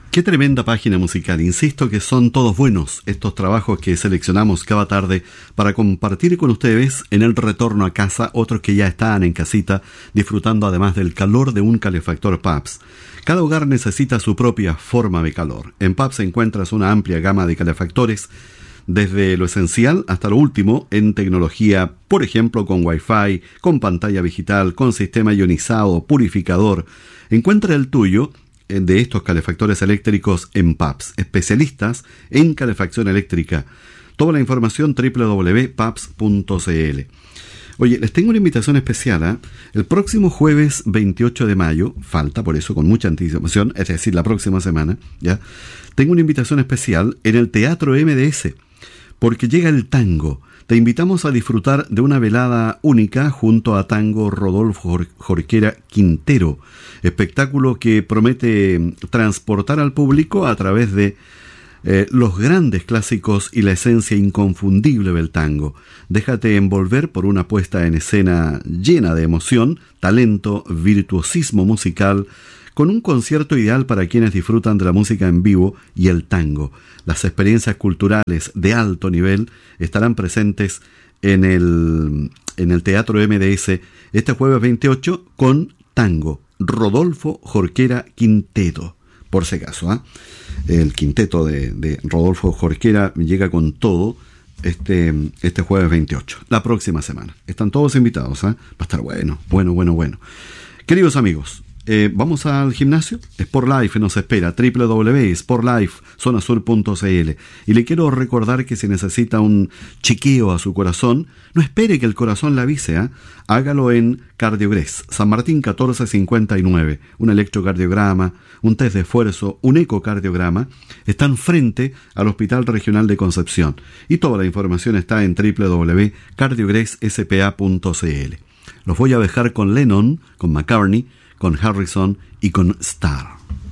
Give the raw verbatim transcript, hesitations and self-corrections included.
Qué tremenda página musical. Insisto que son todos buenos estos trabajos que seleccionamos cada tarde para compartir con ustedes en el retorno a casa, otros que ya están en casita disfrutando además del calor de un calefactor P A B S. Cada hogar necesita su propia forma de calor. En P A B S encuentras una amplia gama de calefactores, desde lo esencial hasta lo último en tecnología, por ejemplo con Wi-Fi, con pantalla digital, con sistema ionizado, purificador. Encuentra el tuyo de estos calefactores eléctricos en P A B S, especialistas en calefacción eléctrica. Toda la información doble u doble u doble u punto p a b s punto c l. Oye, les tengo una invitación especial, ¿eh? El próximo jueves veintiocho de mayo, falta por eso con mucha anticipación, es decir, la próxima semana, ¿ya? Tengo una invitación especial en el Teatro M D S, porque llega el tango. Te invitamos a disfrutar de una velada única junto a Tango Rodolfo Jorquera Quintero, espectáculo que promete transportar al público a través de eh, los grandes clásicos y la esencia inconfundible del tango. Déjate envolver por una puesta en escena llena de emoción, talento, virtuosismo musical, con un concierto ideal para quienes disfrutan de la música en vivo y el tango. Las experiencias culturales de alto nivel estarán presentes en el, en el Teatro M D S este jueves veintiocho con tango. Rodolfo Jorquera Quintero, por si acaso, ¿eh? El quinteto de, de Rodolfo Jorquera llega con todo este, este jueves veintiocho, la próxima semana. Están todos invitados, ¿eh? Va a estar bueno, bueno, bueno, bueno. Queridos amigos, Eh, vamos al gimnasio. Sport Life nos espera, doble u doble u doble u punto sport life zona sur punto c l. Y le quiero recordar que si necesita un chequeo a su corazón, no espere que el corazón le avise, ¿eh? Hágalo en Cardiogres, San Martín catorce cincuenta y nueve. Un electrocardiograma, un test de esfuerzo, un ecocardiograma. Están frente al Hospital Regional de Concepción. Y toda la información está en doble u doble u doble u punto cardiogres s p a punto c l. Los voy a dejar con Lennon, con McCartney, con Harrison y con Starr.